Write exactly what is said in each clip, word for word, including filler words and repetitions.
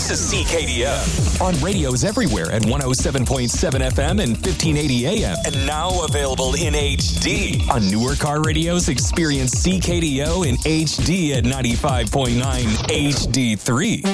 This is C K D F on radios everywhere at one oh seven point seven F M and fifteen eighty A M. And now available in H D. On newer car radios, experience C K D O in H D at ninety-five point nine H D three.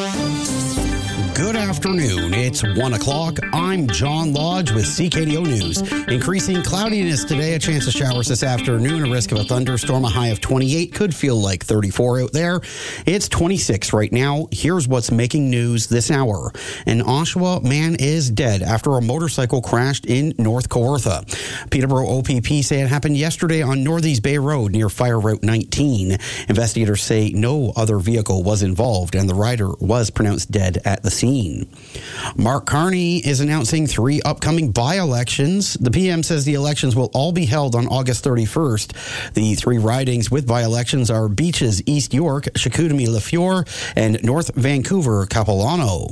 Good afternoon. It's one o'clock. I'm John Lodge with C K D O News. Increasing cloudiness today, a chance of showers this afternoon, a risk of a thunderstorm, a high of twenty-eight. Could feel like thirty-four out there. It's twenty-six right now. Here's what's making news this hour. An Oshawa man is dead after a motorcycle crashed in North Kawartha. Peterborough O P P say it happened yesterday on Northeast Bay Road near Fire Route nineteen. Investigators say no other vehicle was involved and the rider was pronounced dead at the scene. Mark Carney is announcing three upcoming by-elections. The P M says the elections will all be held on August thirty-first. The three ridings with by-elections are Beaches, East York, Chicoutimi, Leflore, and North Vancouver, Capilano.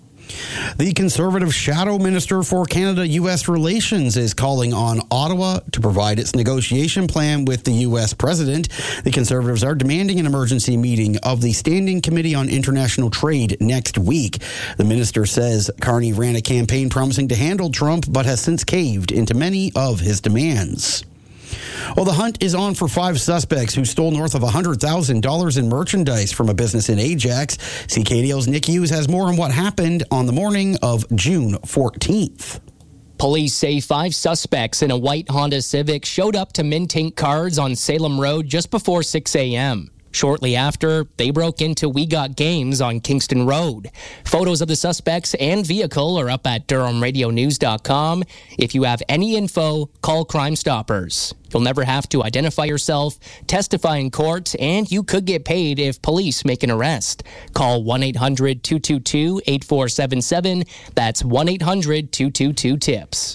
The Conservative Shadow Minister for Canada-U S Relations is calling on Ottawa to provide its negotiation plan with the U S President. The Conservatives are demanding an emergency meeting of the Standing Committee on International Trade next week. The minister says Carney ran a campaign promising to handle Trump, but has since caved into many of his demands. Well, the hunt is on for five suspects who stole north of one hundred thousand dollars in merchandise from a business in Ajax. C K D O's Nick Hughes has more on what happened on the morning of June fourteenth. Police say five suspects in a white Honda Civic showed up to Mintink Cards on Salem Road just before six a.m. Shortly after, they broke into We Got Games on Kingston Road. Photos of the suspects and vehicle are up at Durham Radio News dot com. If you have any info, call Crime Stoppers. You'll never have to identify yourself, testify in court, and you could get paid if police make an arrest. Call one eight hundred two two two eight four seven seven. That's one eight hundred two two two TIPS.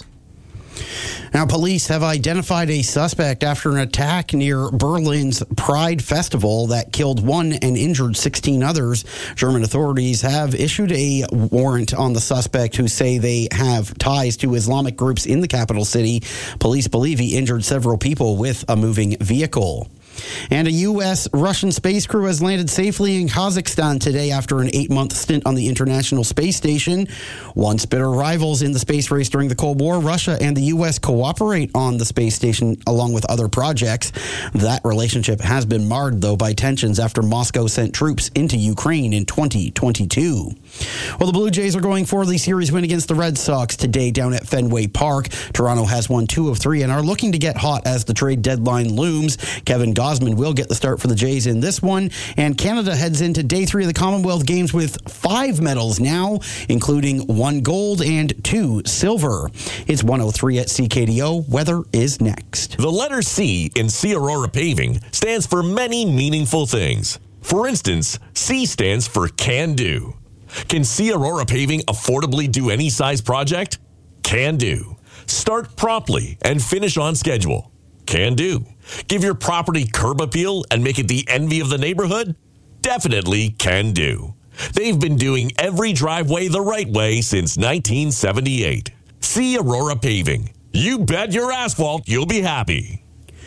Now, police have identified a suspect after an attack near Berlin's Pride Festival that killed one and injured sixteen others. German authorities have issued a warrant on the suspect, who say they have ties to Islamic groups in the capital city. Police believe he injured several people with a moving vehicle. And a U S-Russian space crew has landed safely in Kazakhstan today after an eight-month stint on the International Space Station. Once bitter rivals in the space race during the Cold War, Russia and the U S cooperate on the space station along with other projects. That relationship has been marred, though, by tensions after Moscow sent troops into Ukraine in twenty twenty-two. Well, the Blue Jays are going for the series win against the Red Sox today down at Fenway Park. Toronto has won two of three and are looking to get hot as the trade deadline looms. Kevin Gausman will get the start for the Jays in this one. And Canada heads into day three of the Commonwealth Games with five medals now, including one gold and two silver. It's one oh three at C K D O. Weather is next. The letter C in C Aurora Paving stands for many meaningful things. For instance, C stands for Can Do. Can C Aurora Paving affordably do any size project? Can do. Start promptly and finish on schedule. Can do. Give your property curb appeal and make it the envy of the neighborhood? Definitely can do. They've been doing every driveway the right way since nineteen seventy-eight. C Aurora Paving. You bet your asphalt you'll be happy.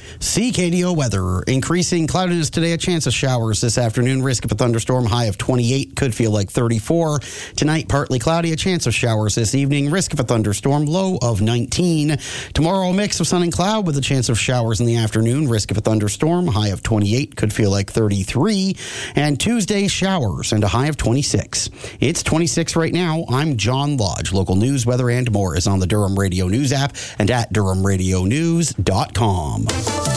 C K D O weather. Increasing cloudiness today, a chance of showers this afternoon. Risk of a thunderstorm, high of twenty-eight, could feel like thirty-four. Tonight, partly cloudy, a chance of showers this evening. Risk of a thunderstorm, low of nineteen. Tomorrow, a mix of sun and cloud with a chance of showers in the afternoon. Risk of a thunderstorm, high of twenty-eight, could feel like thirty-three. And Tuesday, showers and a high of twenty-six. It's twenty-six right now. I'm John Lodge. Local news, weather, and more is on the Durham Radio News app and at Durham Radio News dot com.